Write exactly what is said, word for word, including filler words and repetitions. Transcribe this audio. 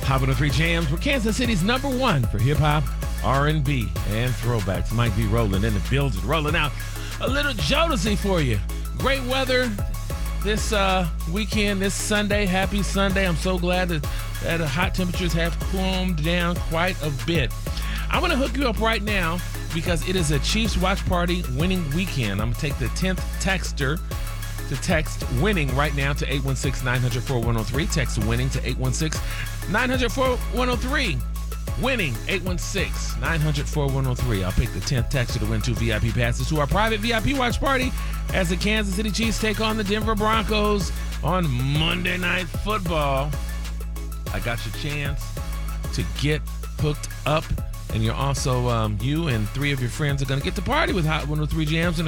Hot one oh three Jams, we're Kansas City's number one for hip-hop, R and B, and throwbacks. Mike B. rolling in the building, rolling out a little Jodeci for you. Great weather this uh, weekend, this Sunday. Happy Sunday. I'm so glad that, that the hot temperatures have calmed down quite a bit. I'm going to hook you up right now because it is a Chiefs watch party winning weekend. I'm going to take the tenth texter to text winning right now to eight one six, nine hundred, four one zero three. Text winning to eight one six, nine hundred, four one zero three. Winning, eight one six, nine hundred, four one zero three. I'll pick the tenth texter to win two V I P passes to our private V I P watch party as the Kansas City Chiefs take on the Denver Broncos on Monday Night Football. I got your chance to get hooked up, and you're also, um, you and three of your friends are going to get to party with Hot one oh three Jams in